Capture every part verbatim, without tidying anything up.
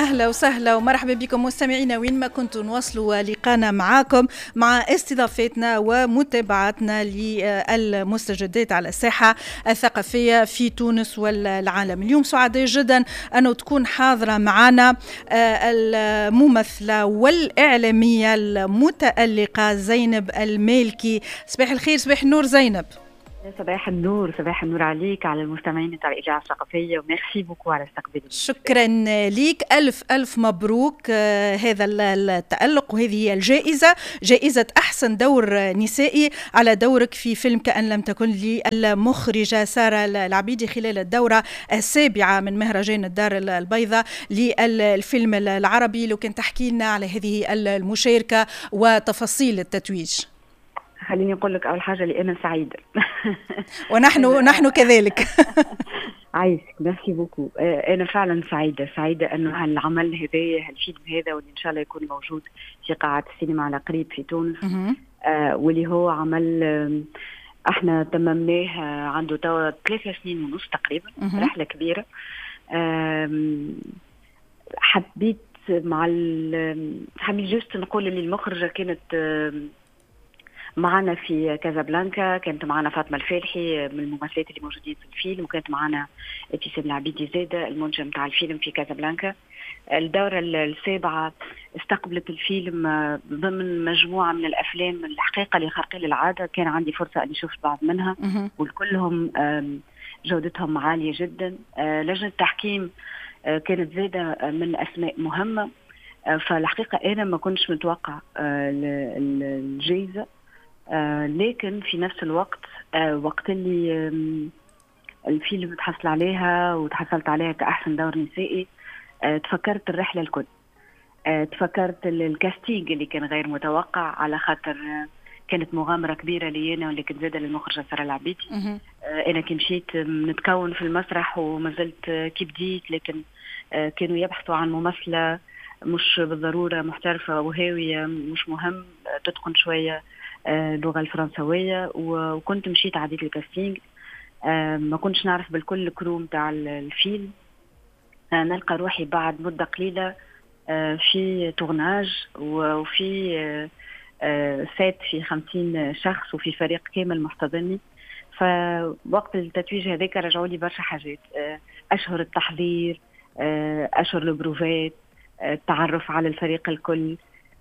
أهلا وسهلا ومرحبا بكم مستمعينا وين ما كنتوا. نواصلوا لقانا معاكم مع استضافتنا ومتابعتنا للمستجدات على الساحة الثقافية في تونس والعالم. اليوم سعداء جدا أنه تكون حاضرة معنا الممثلة والإعلامية المتألقة زينب المالكي. صباح الخير، صباح النور زينب. صباح النور، صباح النور عليك، على المستمعين تاع الإذاعة الثقافية، وميرسي بوكو على استقبالي. شكرا ليك، ألف ألف مبروك. آه هذا التألق وهذه هي الجائزة، جائزة أحسن دور نسائي على دورك في فيلم كأن لم تكن لي المخرجة سارة العبيدي خلال الدورة السابعة من مهرجان الدار البيضاء للفيلم العربي. لو كنت تحكي لنا على هذه المشاركة وتفاصيل التتويج. خليني أقول لك أول حاجة اللي أنا سعيدة ونحن نحن كذلك. عايشك، ميرسي بوكو. أنا فعلا سعيدة سعيدة أنه هالعمل هذا، هالفيلم هذا، واللي إن شاء الله يكون موجود في قاعة السينما على قريب في تونس. آه واللي هو عمل آه احنا تممناه عنده توا ثلاثة سنين ونص تقريبا. رحلة كبيرة. آه حبيت مع حبيت جست نقول اللي المخرجة كانت آه معنا في كازابلانكا، كانت معنا فاطمة الفالحي من الممثلات اللي موجودين في الفيلم، وكانت معنا ابتسام العبيدي زادة المنجم تاع الفيلم في كازابلانكا. الدورة السابعة استقبلت الفيلم ضمن مجموعة من الأفلام الحقيقة اللي خارقة للعادة. كان عندي فرصة أن شفت بعض منها وكلهم جودتهم عالية جدا. لجنة التحكيم كانت زادة من أسماء مهمة. فالحقيقة أنا ما كنتش متوقع الجائزة، آه لكن في نفس الوقت آه وقت اللي آه الفيلم تحصل عليها وتحصلت عليها كأحسن دور نسائي، آه تفكرت الرحلة الكل. آه تفكرت الكاستينج اللي كان غير متوقع، على خاطر آه كانت مغامرة كبيرة لي أنا، واللي كنت زادة للمخرجة سارة العبيدي. آه أنا كي مشيت نتكون في المسرح وما زلت آه كي بديت، لكن آه كانوا يبحثوا عن ممثلة مش بالضرورة محترفة وهاوية، مش مهم آه تتقن شوية اللغة الفرنسوية. وكنت مشيت عديت الكاستينج. ما كنتش نعرف بالكل الكرو متاع الفيلم. نلقى روحي بعد مدة قليلة في تورناج وفي سات في خمسين شخص وفي فريق كامل محتضني. فوقت التتويج هذاك رجعوا لي برشا حاجات، أشهر التحضير، أشهر البروفات، التعرف على الفريق الكل،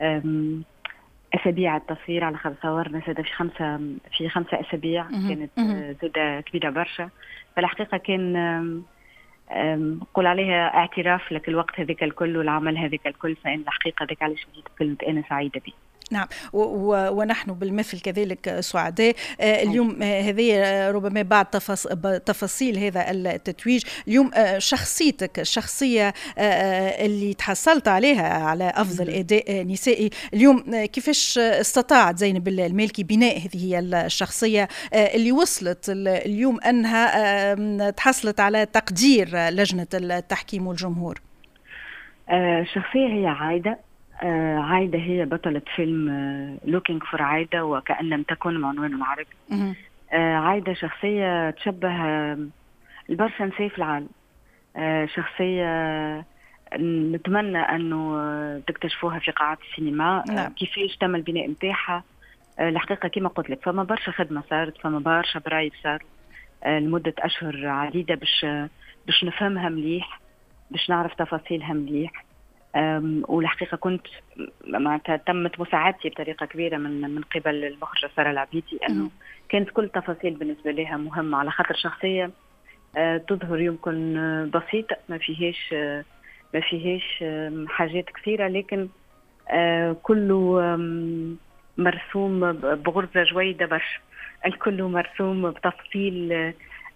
أسابيع التصوير، على خمس صورنا زادة في خمسة في خمسة أسابيع. كانت زادة كبيرة برشا. فالحقيقة كان نقول عليها اعتراف لك الوقت هذاك الكل والعمل هذاك الكل. فإن الحقيقة ذاك علاش بديت كلمة أنا سعيدة به. نعم، ونحن بالمثل كذلك سعداء. اليوم هذه ربما بعد تفاصيل هذا التتويج. اليوم شخصيتك، الشخصية اللي تحصلت عليها على أفضل أداء نسائي، اليوم كيفاش استطاعت زينب المالكي بناء هذه الشخصية اللي وصلت اليوم أنها تحصلت على تقدير لجنة التحكيم والجمهور؟ الشخصية هي عايدة. آه عايدة هي بطلة فيلم لوكينج فور عايدة وكأن لم تكن عنوان العربي. آه عايدة شخصية تشبه آه البرشا نساء في العالم. آه شخصية نتمنى أنه تكتشفوها في قاعات السينما. آه كيفاش تم البناء متاعها. آه الحقيقة كما قلت لك فما برشا خدمة صارت، فما برشا برايب صار آه لمدة أشهر عديدة باش آه باش نفهمها مليح، باش نعرف تفاصيلها مليح. والحقيقة كنت تمت مساعدتي بطريقة كبيرة من من قبل المخرجة سارة العبيدي، أنه كانت كل تفاصيل بالنسبة لها مهمة، على خاطر شخصية تظهر يمكن بسيطة، ما فيهاش ما فيهاش حاجات كثيرة، لكن كله مرسوم بغرزة جويدة برشا. الكل مرسوم بتفصيل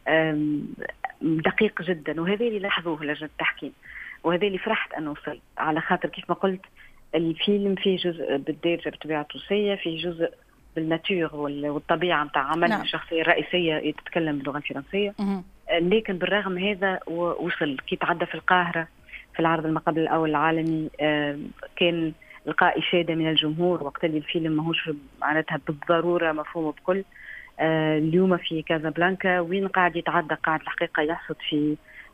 دقيق جدا، وهذا اللي لاحظوه لجنة التحكيم، وهذا اللي فرحت أنه وصل. على خاطر كيف ما قلت الفيلم فيه جزء بالدارجة بالطبيعة التونسية، فيه جزء بالناتور والطبيعة متاع عمل. نعم. الشخصية الرئيسية تتكلم باللغة الفرنسية. مه. لكن بالرغم هذا وصل. كي تعدى في القاهرة في العرض المقابل الأول العالمي كان لقاء إشادة من الجمهور، وقت اللي الفيلم ماهوش معناتها بالضرورة مفهوم بكل. اليوم في كازابلانكا وين قاعد يتعدى، قاعد الحقيقة يحصد في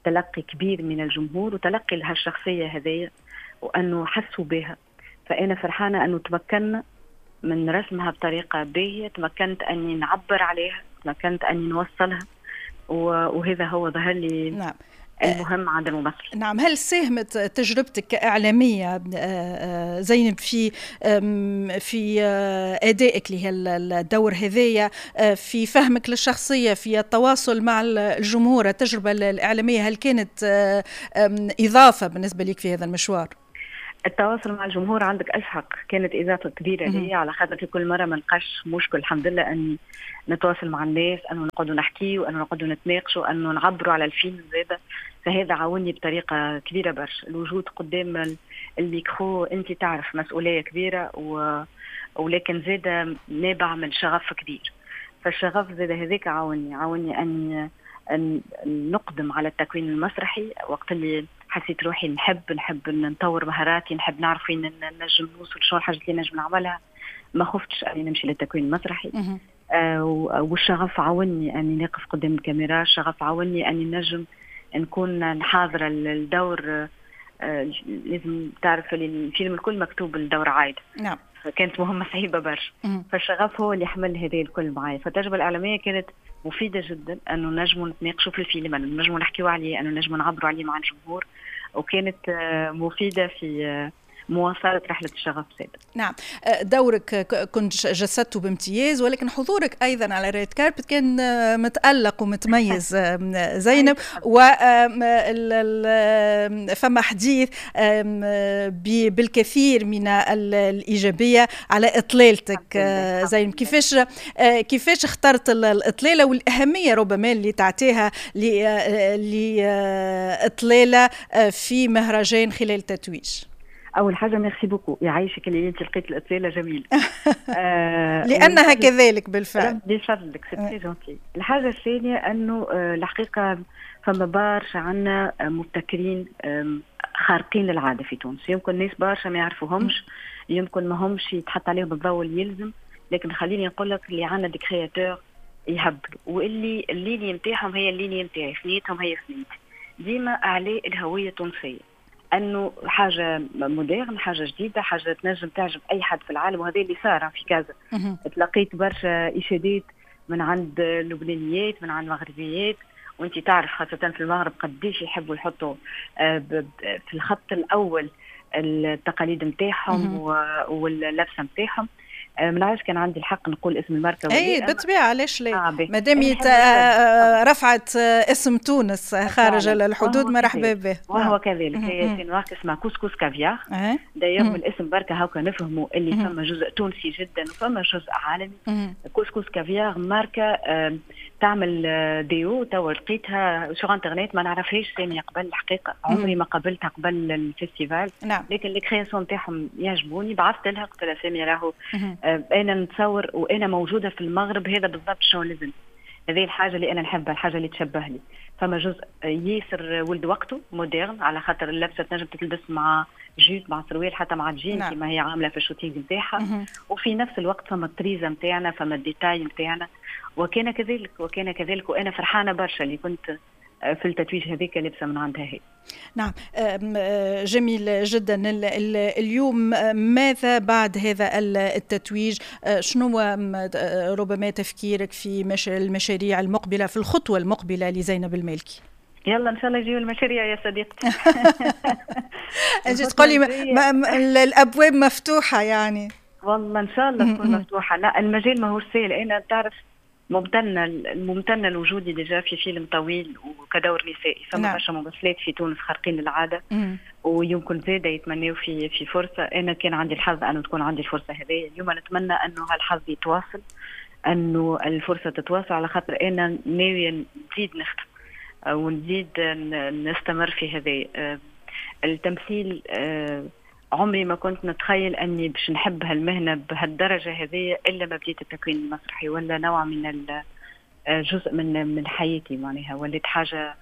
تلقي كبير من الجمهور وتلقي لها الشخصية هذه وأنه حسوا بها. فأنا فرحانة أنه تمكنا من رسمها بطريقة باهية، تمكنت أني نعبر عليها، تمكنت أني نوصلها، وهذا هو ظهر لي نعم. المهم عند الممثل. نعم. هل ساهمت تجربتك كإعلامية زينب في في أدائك لهالدور هذايا، في فهمك للشخصية، في التواصل مع الجمهور؟ التجربة الإعلامية هل كانت إضافة بالنسبة لك في هذا المشوار؟ التواصل مع الجمهور عندك أشحق كانت إضافة كبيرة لي، على خاطر في كل مرة ما نلقاش مشكل الحمد لله أني نتواصل مع الناس، أنه نقعدوا نحكي وأنه نقعدوا نتناقشوا، أنه نعبروا على الفيلم زيادة. فهذا عاوني بطريقة كبيرة برشا. الوجود قدام الميكرو أنت تعرف مسؤولية كبيرة و... ولكن زيادة نابع من شغف كبير. فالشغف زيادة هذيك عاوني عاوني أني أن نقدم على التكوين المسرحي وقت اللي حسيت روحي نحب نحب نطور مهاراتي، نحب نعرف وين نجم نوصل، شو الحاجات اللي نجم نعملها. ما خفتش أني نمشي للتكوين المسرحي. آه والشغف عاوني أني نقف قدام الكاميرا، الشغف عاوني أني نجم نكون نحاضر الدور. آه لازم تعرف الفيلم الكل مكتوب الدور عايد. نعم. فكانت مهمة صعيبة برشا. فالشغف هو اللي حمل هذه الكل معي. فالتجربة الإعلامية كانت مفيدة جدا، أنه نجموا نتناقشوا في الفيلم، أنه نجموا نحكيوا عليه، أنه نجموا نعبروا عليه مع الجمهور، وكانت مفيدة في مواصلة رحلة الشغف سادة. نعم. دورك كنت جسدته بامتياز، ولكن حضورك أيضا على ريد كاربت كان متألق ومتميز زينب. وفما حديث بالكثير من الإيجابية على إطلالتك زينب. كيفاش كيفاش اخترت الإطلالة والأهمية ربما اللي تعطيها لإطلالة في مهرجان خلال التتويج؟ أول حاجة ميرسي بوكو، يعيشك اللي أنت لقيت الإطلالة جميلة. آه لأنها كذلك بالفعل. بفضلك سي تري جونتي. الحاجة الثانية أنه آه الحقيقة فما برشا عنا مبتكرين خارقين للعادة في تونس. يمكن الناس برشا ما يعرفوهمش، يمكن ما همش يتحط عليهم الضوء اللي يلزم، لكن خليني نقول لك اللي عنا دي كرياتور يهبطوا، واللي اللينيا نتاعهم هي اللينيا نتاعي، ثنيتهم هي ثنيتي. ديما أعلى الهوية التونسية، انه حاجه مودرن، حاجه جديده، حاجه تنجم تعجب اي حد في العالم. وهذا اللي صار في كازا. تلقيت برشا اشادات من عند اللبنانيات، من عند المغربيات، وانت تعرف خاصه في المغرب قديش يحبوا يحطوا في الخط الاول التقاليد نتاعهم واللبسه نتاعهم. من عارف كان عندي الحق نقول اسم الماركه. اي بالطبيعه، علاش لا؟ آه ما دام رفعت اسم تونس خارج الحدود مرحبا به. وهو كذلك. هي في ماركه اسمها كوسكوس كافيار. دايما من الاسم بركه هاكا نفهموا اللي فما جزء تونسي جدا وفما جزء عالمي. كوسكوس كافيار ماركه تعمل ديو توا لقيتها شو انترنت، ما نعرفهاش ثاني قبل الحقيقه، عمري ما قابلتها قبل الفيستيفال. نعم. لكن الكرياسيون تاعهم يعجبوني. بعثت لها قلت لها سامي راهو انا نتصور وانا موجوده في المغرب، هذا بالضبط شو لازم، هذه الحاجه اللي انا نحبها، الحاجه اللي تشبه لي. فما جزء ياسر ولد وقته مودرن، على خاطر اللبسه تنجم تلبس مع جيت مع سروال حتى مع جين. نعم. كما هي عامله في الشوتينج نتاعها. وفي نفس الوقت فما الطريزه نتاعنا، فما الديتاي نتاعنا. وكان كذلك وكان كذلك وانا فرحانه برشا اللي كنت في التتويج هذيك لبسه من عندها هي. نعم. جميل جدا. اليوم ماذا بعد هذا التتويج؟ شنو ربما تفكيرك في المشاريع المقبله، في الخطوه المقبله لزينب المالكي؟ يلا ان شاء الله يجيو المشاريع يا صديقتي. انت تقولي الابواب مفتوحه يعني. والله ان شاء الله تكون مفتوحه. لا المجال ما هو سهل. انا تعرف ممتنه ممتنه لوجودي ديجا في فيلم طويل وكدور نسائي. فما برشا ممثلات في تونس خارقين للعاده، ويمكن زاده يتمنوا في في فرصه. انا كان عندي الحظ انه تكون عندي الفرصه هذه. اليوم نتمنى انه هالحظ يتواصل، انه الفرصه تتواصل، على خاطر انا ناويه نزيد نخدم ونزيد نستمر في هذه التمثيل. عمري ما كنت نتخيل أني باش نحب هالمهنة بهالدرجة هذه إلا ما بديت التكوين المسرحي، ولا نوع من جزء من من حياتي معناها. وليت حاجة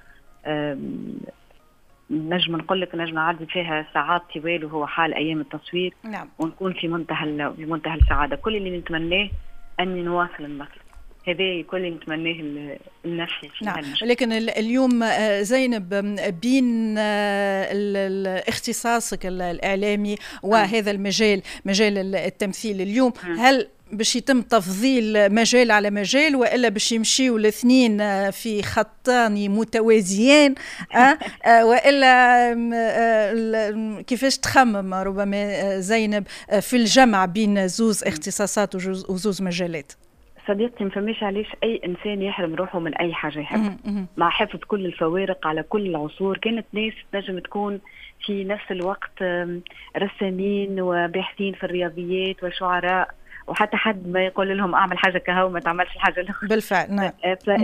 نجم نقول لك نجم نعدي فيها ساعات طوال، وهو حال أيام التصوير. نعم. ونكون في منتهى في منتهى السعادة. كل اللي نتمناه أني نواصل المثل، هذا كل نتمناه لنفسي. نعم، لكن اليوم زينب بين اختصاصك الإعلامي وهذا المجال مجال التمثيل اليوم، هل باش يتم تفضيل مجال على مجال وإلا باش يمشيوا الاثنين في خطان متوازيين وإلا كيفاش تخمم ربما زينب في الجمع بين زوز اختصاصات وزوز مجالات؟ صديقتي ما فماش علاش اي انسان يحرم روحه من اي حاجه يحب، مع حفظ كل الفوارق على كل العصور. كانت ناس تنجم تكون في نفس الوقت رسامين وباحثين في الرياضيات وشعراء، وحتى حد ما يقول لهم اعمل حاجه كهو ما تعملش الحاجه الاخرى. بالفعل نعم.